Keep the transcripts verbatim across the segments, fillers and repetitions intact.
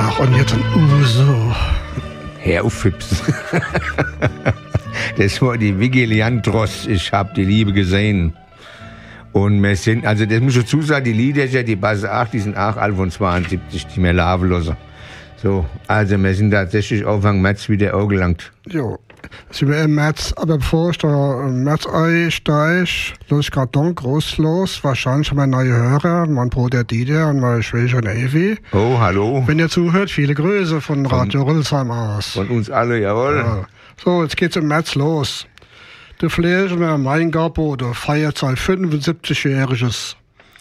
Ach, und jetzt ein Uso. Herr Uffips. Das war die Vigiliantros. Ich hab die Liebe gesehen. Und wir sind, also das muss ich dazu sagen, die Lieder, die Basse acht, die sind auch alle von zweiundsiebzig, die mir laufen lassen. So, also wir sind tatsächlich Anfang März wieder angelangt. Jo, sind wir im März, aber bevor ich da im März einsteige, los ich gerade dann groß los. Wahrscheinlich haben wir neue Hörer, mein Bruder Dieter und meine Schwägerin Evi. Oh, hallo. Wenn ihr zuhört, viele Grüße von Radio Rüsselsheim aus. Von uns alle, jawohl. Ja. So, jetzt geht's im März los. Der Fläschner Maingabo feiert sein fünfundsiebzigjähriges.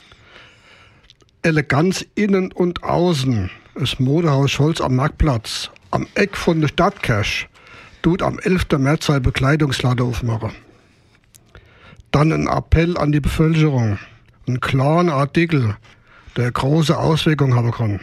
Eleganz innen und außen. Das Modehaus Scholz am Marktplatz. Am Eck von der Stadtkirche tut am elften März sein Bekleidungsladen aufmachen. Dann ein Appell an die Bevölkerung. Ein kleiner Artikel, der große Auswirkungen haben kann.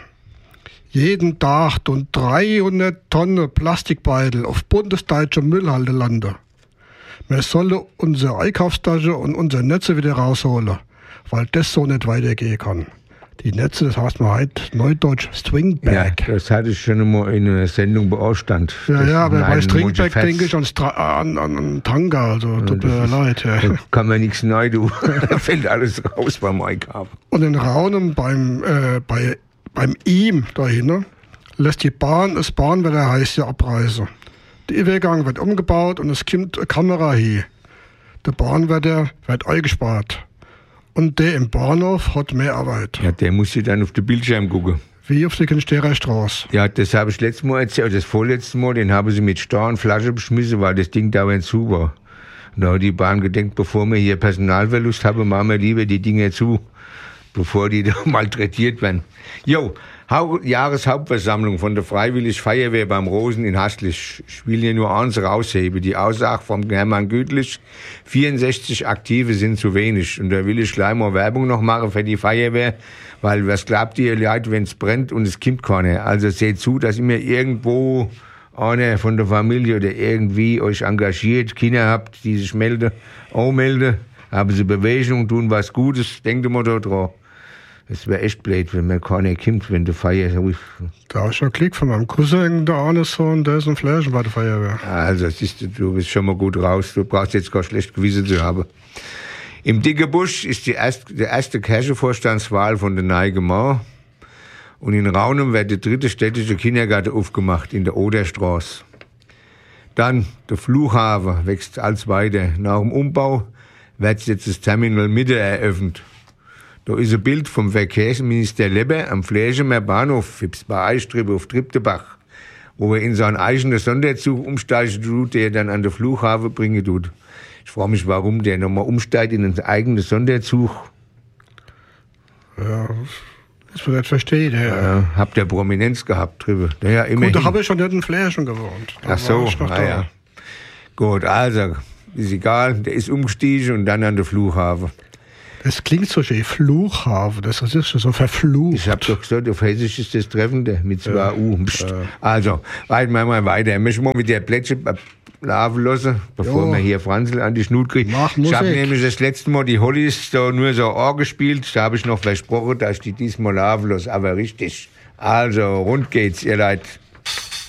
Jeden Tag tun dreihundert Tonnen Plastikbeutel auf bundesdeutsche Müllhalde landen. Wir sollen unsere Einkaufstasche und unsere Netze wieder rausholen, weil das so nicht weitergehen kann. Die Netze, das heißt mal heute neudeutsch Stringback. Ja, das hatte ich schon mal in einer Sendung beanstandet. Ja, ja, aber bei Stringback denke ich an, an, an, an Tanga, also tut mir leid. Ja. Da kann man nichts neu tun. Da fällt alles raus beim Einkaufen. Und in Raunen beim, äh, bei, beim ihm dahin lässt die Bahn, das Bahnwetter heißt ja abreisen. Der Übergang wird umgebaut und es kommt eine Kamera hier. Der Bahnwetter wird eingespart. Und der im Bahnhof hat mehr Arbeit. Ja, der muss sich dann auf den Bildschirm gucken. Wie auf der Kinsterer Straße. Ja, das habe ich letztes Mal erzählt, das vorletzte Mal, den haben sie mit Star und Flasche beschmissen, weil das Ding dauernd zu war. Und da hat die Bahn gedacht, bevor wir hier Personalverlust haben, machen wir lieber die Dinge zu, bevor die da malträtiert werden. Jo, Jahreshauptversammlung von der Freiwillig Feuerwehr beim Rosen in Haslich. Ich will hier nur eins rausheben. Die Aussage vom Hermann Gütlich, vierundsechzig Aktive sind zu wenig. Und da will ich gleich mal Werbung noch machen für die Feuerwehr, weil was glaubt ihr, Leute, wenn es brennt und es kommt keiner? Also seht zu, dass immer irgendwo einer von der Familie oder irgendwie euch engagiert, Kinder habt, die sich melden, auch melden, haben sie Bewegung, tun was Gutes, denkt immer da dran. Es wäre echt blöd, wenn mir keiner kommt, wenn der Feier... Da habe ich schon Klick von meinem Cousin, der Arneson, der ist ein Flaschen bei der Feuerwehr. Also, siehst du, du bist schon mal gut raus. Du brauchst jetzt gar schlecht Gewissen zu haben. Im Dickebusch ist die erste, die erste Kirchenvorstandswahl von der Neigemann. Und in Raunum wird der dritte städtische Kindergarten aufgemacht, in der Oderstraße. Dann der Flughafen wächst als weiter. Nach dem Umbau wird jetzt das Terminal Mitte eröffnet. Da ist ein Bild vom Verkehrsminister Leber am Fläschemer Bahnhof, bei Eistrippe auf Triptebach, wo er in seinen eigenen Sonderzug umsteigen tut, der dann an den Flughafen bringen tut. Ich frage mich, warum der nochmal umsteigt in einen eigenen Sonderzug. Ja, das wird nicht verstehen. Ja. Ja, habt ihr Prominenz gehabt drüber? Ja, immerhin. Gut, da habe ich schon nicht in Fläschen gewohnt. Da Ach so, ah, ja. Gut, also, ist egal, der ist umgestiegen und dann an den Flughafen. Das klingt so schön, Flughafen, das ist so verflucht. Ich hab doch gesagt, auf Hessisch ist das Treffende, mit zwei ja. U. Psst. Ja. Also, weiter machen wir weiter. Möchten wir mit der Plätsche laufen lassen, bevor jo. wir hier Franzl an die Schnut kriegen. Ich habe nämlich das letzte Mal die Hollies da nur so Ohr gespielt, da habe ich noch versprochen, dass ich die diesmal laufen lasse, aber richtig. Also, rund geht's, ihr Leute.